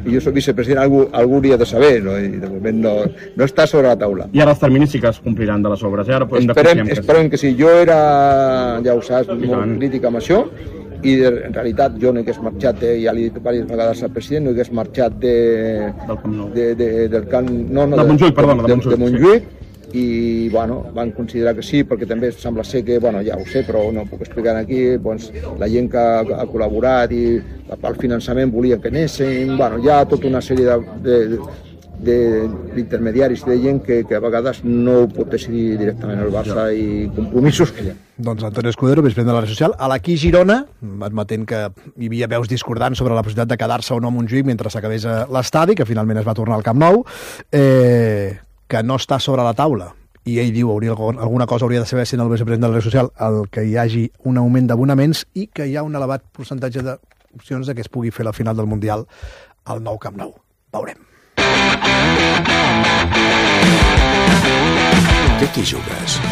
jo soc vicepresident, algú hauria de saber, no? I de moment no està sobre la taula. I ara els terminis sí que es compliran de les obres, ara hem de esperem que sí. Jo era, ja ho saps, molt crític amb això, i en realitat jo no hagués marxat, ja li he dit diverses vegades al president, no hagués marxat del Camp Nou, de Montjuïc, i bueno, van considerar que sí, perquè també sembla ser que, bueno, ja ho sé, però no ho puc explicar aquí, doncs, la gent que ha col·laborat i pel finançament volien que anessin, bueno, hi ha tota una sèrie d'intermediaris de gent que a vegades no ho pot decidir directament el Barça i compromisos que hi ha. Doncs Antonio Escudero, vicepresident de la Social, a l'Aquí Girona, admetent que hi havia veus discordants sobre la possibilitat de quedar-se o no a Montjuïc mentre s'acabés l'estadi, que finalment es va tornar al Camp Nou, que no està sobre la taula, i ell diu alguna cosa hauria de saber sent el vicepresident de la Social el que hi hagi un augment d'abonaments i que hi ha un elevat percentatge d'opcions de que es pugui fer la final del Mundial al nou Camp Nou. Veurem. De què jugues?